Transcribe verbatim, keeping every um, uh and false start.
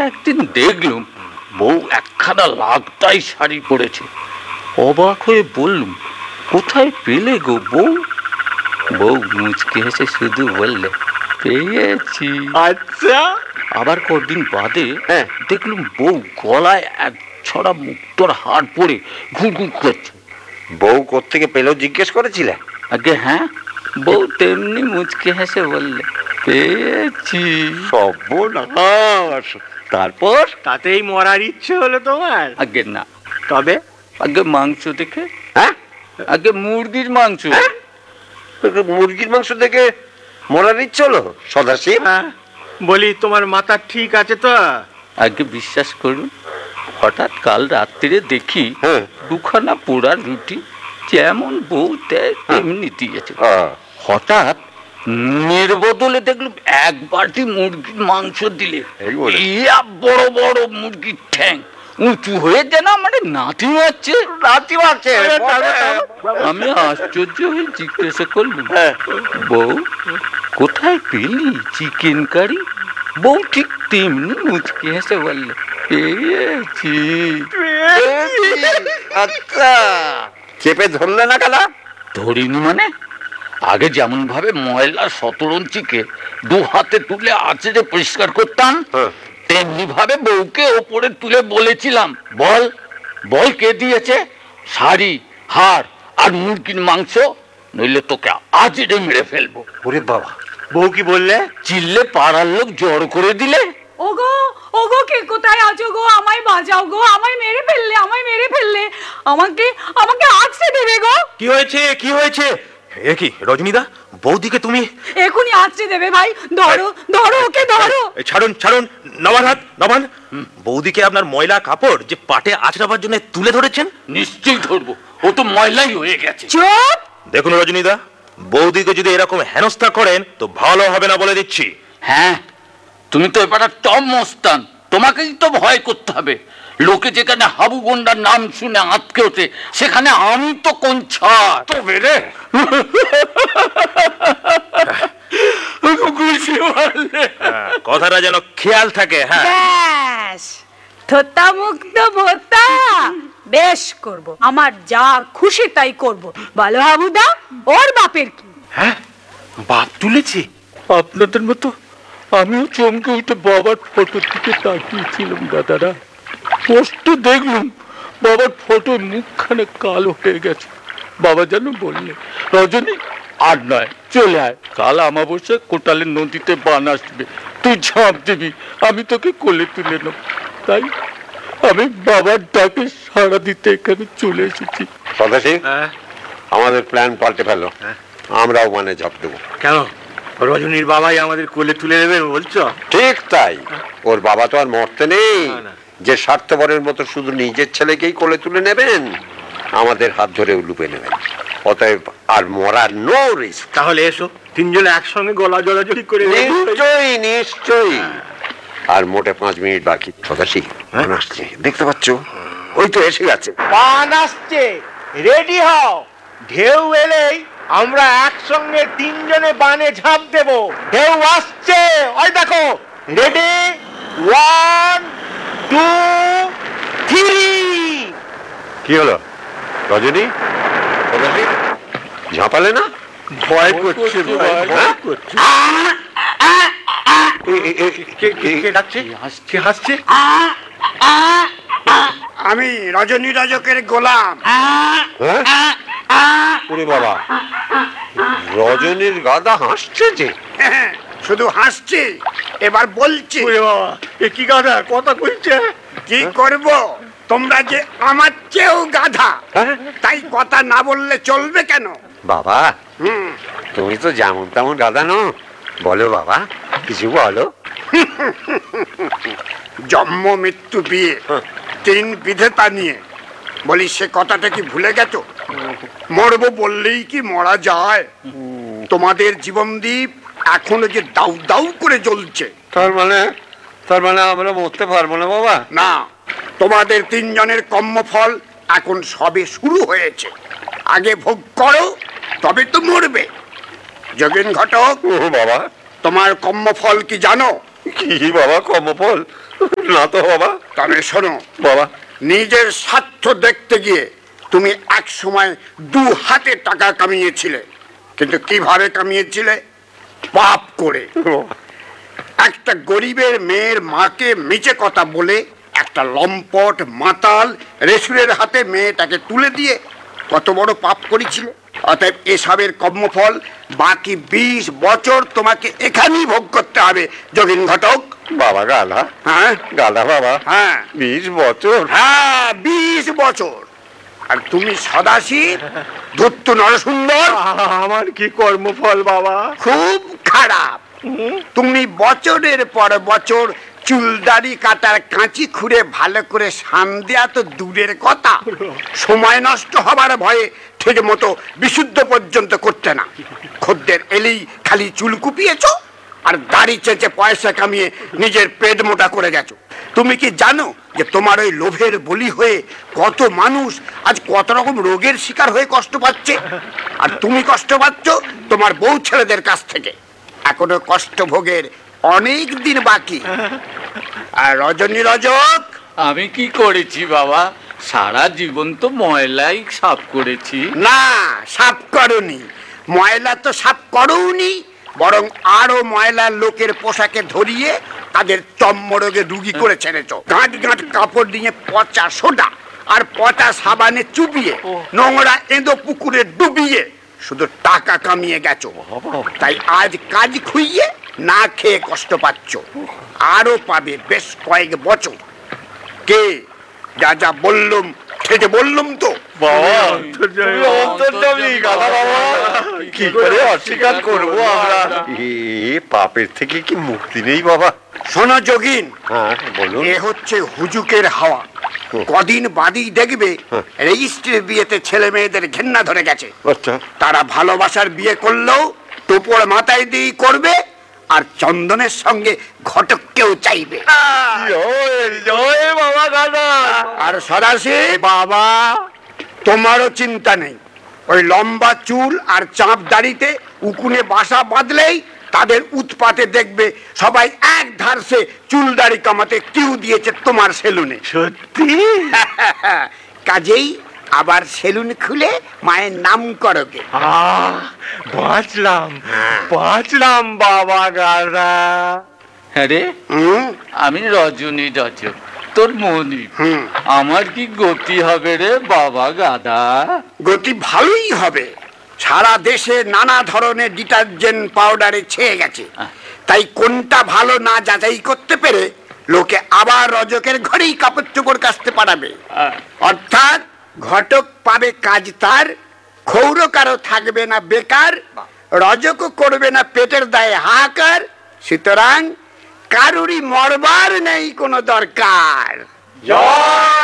একদিন দেখলুম বউ একখানা লাগতাই শাড়ি পরেছে। অবাক হয়ে বললুম, কোথায় পেলে গো বউ? বউ মুচকে হেসে শুধু বললে, পেয়েছি। আচ্ছা। আবার কদিন বাদে দেখলুম বউ গলায় এক ছড়া মুক্তোর হার পরে ঘুর ঘুর করছে। বউ কোত্থেকে পেলো জিজ্ঞেস করেছিলে? আগে হ্যাঁ, বউ তেমনি মুচকে হেসে বললে, পেয়েছি। সর্বনাশ! তারপর? তাতেই মরার ইচ্ছে হলো তোমার? আগে না। তবে? আগে মাংস দেখে। হ্যাঁ? আগে মুরগির মাংস। মুরগির মাংস দেখে মরার ইচ্ছে হলো সদাশিব? বলি তোমার মাথা ঠিক আছে তো? আগে বিশ্বাস করুন, হঠাৎ কাল রাত্রিরে দেখি দুখানা পোড়া রুটি যেমন বউ দেয় তেমনি দিয়েছে। হঠাৎ নুনের বদলে দেখলুম এক বাটি মুরগির মাংস দিলে। বড় বড় মুরগির ঠ্যাং উঁচু হয়ে যেন মানে নাতি মারছে নাতি মারছে আমি আশ্চর্য হয়ে জিজ্ঞাসা করলুম, বউ কোথায় পেলি চিকেন কারি? বউ ঠিক তেমনি মুচকে হেসে বললে, পেয়েছি। আচ্ছা, চেপে ধরলে না কেন? ধরিনি মানে? আগে যেমন ভাবে ময়লা শতরঞ্চিকে দু হাতে তুলে আঁচড়ে পরিষ্কার করতাম, তেমনি ভাবে বউকে ওপরে তুলে বলেছিলাম, বল বল কে দিয়েছে শাড়ি, হার আর মুরগির মাংস, নইলে তোকে আঁচড়ে মেরে ফেলবো। ওরে বাবা! বউ কি বললে? চিল্লে পাড়ার লোক জড়ো করে দিলে। ওগো ওগো, কে কোথায় আছো গো? আমায় বাঁচাও গো, আমায় মেরে ফেললে, আমায় মেরে ফেললে, আমাকে আমাকে আঁচড়ে দেবে গো। কি হয়েছে কি হয়েছে? এ কি রজনীদা, বৌদিকে তুমি এখনই আঁচড়ে দেবে ভাই, ধরো ধরো ওকে ধরো। ছাড়ুন ছাড়ুন, নবান হাত নবান। বৌদিকে আপনার ময়লা কাপড় যে পাটে আঁচড়াবার জন্য তুলে ধরেছেন? নিশ্চয়ই ধরবো, ও তো ময়লাই হয়ে গেছে। চুপ! দেখুন রজনীদা, বৌদিকে যদি এরকম হেনস্থা করেন তো ভালো হবে না বলে দিচ্ছি। হ্যাঁ, তুমি তো এবার টম মস্তান, তোমাকেই তো ভয় করতে হবে। লোকে যেখানে হাবু গন্ডার নাম শুনে আটকে ওঠে, সেখানে আমি তো কোন ছাড়। কথাটা যেন খেয়াল থাকে। হ্যাঁ, ব্যাস, থোতা মুক্ত ভোতা বেশ করব, আমার যা খুশি তাই করব। বলো হাবুদা, ওর বাপের কি? হ্যাঁ, বাপ তুলেছি। আপনাদের মতো আমিও চমকে উঠে বাবার ফটোর দিকে তাকিয়েছিলাম দাদারা। পোস্টে দেখলাম বাবার ফটো মুখখানে কালো হয়ে গেছে। বাবা যেন বললে, রজনী আর নয়, চলে আয়, কাল আমাবস্যায় কোটালের নদীতে বান আসবে, তুই ঝাঁপ দিবি, আমি তোকে কোলে তুলে নেব। তাই আমি বাবার ডাকে সাড়া দিতে এখানে চলে এসেছি। সদাশিব, আমাদের প্ল্যান পাল্টে ফেলো, আমরাও মানে ঝাঁপ দেবো। কেন? রজনীর বাবাই আমাদের কোলে তুলে নেবে বলছো? ঠিক তাই। ওর বাবা তো আর মরতে নেই যে স্বার্থপরের মতো শুধু নিজের ছেলেকেই কোলে তুলে নেবেন, আমাদের হাত ধরে লুপে নেবেন। অতএব আর মরার নো রিস্ক। তাহলে এসো, তিনজনে একসঙ্গে গলা জড়াজড়ি করে। নিশ্চয়ই নিশ্চয়ই। আর মোটে পাঁচ মিনিট বাকি। সদাশিব, বান আসছে, দেখতে পাচ্ছ? ওই তো এসে গেছে। বান আসছে, রেডি হও। ঢেউ এলেই আমরা একসঙ্গে তিনজনে বানে ঝাঁপ দেব। ঢেউ আসছে, ওই দেখো। Ready, one two three. কি হলো রজনী? সদাশিব, ঝাঁপালে না? ভয় করছে, ভয় করছে। কে ডাকছে? কে হাসছে? আমি রজনী রাজকের গোলাম। ওরে বাবা, রজনীর গাদা হাসছে যে। শুধু হাসছি, এবার বলছি। বাবা, এ কি গাধা কথা কইছে? কি করব? তোমরা যে আমার চেয়েও গাধা, তাই কথা না বললে চলবে কেন? বাবা, তুমি তো যেমন তেমন গাধা নো, বলো বাবা, কিছু বলো। জন্ম মৃত্যু বিয়ে তিন বিধেতা নিয়ে বলি, সে কথাটা কি ভুলে গেছো? মরবো বললেই কি মরা যায়? তোমাদের জীবনদীপ এখনো যে দাউ দাউ করে জ্বলছে। তার মানে তার মানে আমরা মরতে পারবো না বাবা? না, তোমাদের তিনজনের কর্মফল এখন সবে শুরু হয়েছে। আগে ভোগ করো, তবে তো মরবে। যোগেন ঘটক, ও বাবা, তোমার কর্মফল কি জানো? কি বাবা কর্মফল? না তো বাবা। তবে শোনো বাবা, নিজের স্বার্থ দেখতে গিয়ে তুমি এক সময় দু হাতে টাকা কামিয়েছিলে, কিন্তু কিভাবে কামিয়েছিলে? পাপ করে। একটা গরিবের মেয়ের মাকে মিছে কথা বলে একটা লম্পট মাতাল রেসুরের হাতে মেয়েটাকে তুলে দিয়ে কত বড় পাপ করেছিলে। অতএব এসবের কর্মফল বাকি বিশ বছর তোমাকে এখানেই ভোগ করতে হবে যোগিন ঘটক। বাবা গাধা। হ্যাঁ গাধা বাবা। হ্যাঁ বিশ বছর? হ্যাঁ বিশ বছর। আর তুমি সদাশিব ধূর্ত নরসুন্দর, আমার কি কর্মফল বাবা? খুব খারাপ। তুমি বছরের পর বছর চুলদাড়ি কাটার কাঁচি খুঁড়ে ভালো করে শান দেয়া তো দূরের কথা, সময় নষ্ট হবার ভয়ে ঠিক মতো বিশুদ্ধ পর্যন্ত করতে না। খদ্দের এলেই খালি চুল কুপিয়েছো আর দাড়ি চেঁচে পয়সা কামিয়ে নিজের পেট মোটা করে গেছো। তুমি কি জানো যে তোমার ওই লোভের বলি হয়ে কত মানুষ আজ কত রকম রোগের শিকার হয়ে কষ্ট পাচ্ছে? আর তুমি কষ্ট পাচ্ছ তোমার বউ ছেলেদের কাছ থেকে। এখনো কষ্ট ভোগের অনেক দিন বাকি। আর রজনী রজক, আমি কি করেছি বাবা? সারা জীবন তো ময়লাই সাফ করেছি। না সাফ করনি, ময়লা তো সাফ করোনি, বরং আরো ময়লা লোকের পোশাকে ধরিয়ে তাদের চর্মরোগে রুগী করে ছেড়েছ। গাঁট গাঁট কাপড় দিয়ে পচা সোডা আর পচা সাবানে চুবিয়ে নোংরা এঁদো পুকুরে ডুবিয়ে শুধু টাকা কামিয়ে গেছো। তাই আজ কাজ খুইয়ে না খেয়ে কষ্ট পাচ্ছ, আরো পাবে বেশ কয়েক বছর। কে যা যা বললুম খেতে বললুম তো? বাবা তুমি অন্তর্যামী গাধা বাবা, কি করে অস্বীকার করবো আমরা? এ পাপের থেকে কি মুক্তি নেই বাবা? শোনো যোগিন, হ্যাঁ বলুন। এ হচ্ছে হুজুকের হাওয়া। কদিন বাদই দেখবে রেজিস্ট্রির বিয়েতে ছেলে মেয়েদের ঘেন্না ধরে গেছে। আচ্ছা। তারা ভালোবাসার বিয়ে করলেও টোপর মাথায় দিয়ে করবে, আর চন্দনের সঙ্গে ঘটককেও চাইবে। বাবা গাধা। আর সদাশি বাবা, তোমারও চিন্তা নেই। ওই লম্বা চুল আর চাপ দাড়িতে উকুনে বাসা বাঁধলেই তাদের উৎপাতে দেখবে সবাই এক ধারসে চুল দাড়ি কামাতে কিউ দিয়েছে তোমার সেলুনে। সত্যি? কাজেই আবার সেলুন খুলে মায়ের নাম করোগে। আহ, বাঁচলাম বাঁচলাম বাবা গাধা। হ্যাঁ রে, হুম আমি রজনী রজক, তোর মনি। হুম আমার কি গতি হবে রে বাবা গাধা? গতি ভালোই হবে। সারা দেশে নানা ধরনের ডিটারজেন্ট পাউডারে ছেয়ে গেছে, তাই কোনটা ভালো না যাচাই করতে পেরে লোকে আবার রজকের ঘরেই কাপড় চোপড় কাচতে পারাবে। অর্থাৎ ঘটক পাবে কাজ তার, ক্ষৌর কারো থাকবে না বেকার, রজকও করবে না পেটের দায়ে হাহাকার। সুতরাং কারুরই মরবার নেই কোনো দরকার। জয়